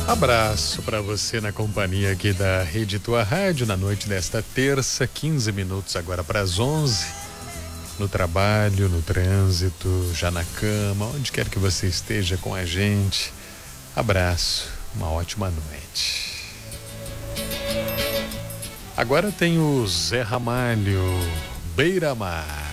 Abraço para você na companhia aqui da Rede Tua Rádio na noite desta terça, 15 minutos agora para as 11. No trabalho, no trânsito, já na cama, onde quer que você esteja com a gente. Abraço, uma ótima noite. Agora tem o Zé Ramalho, Beira-Mar.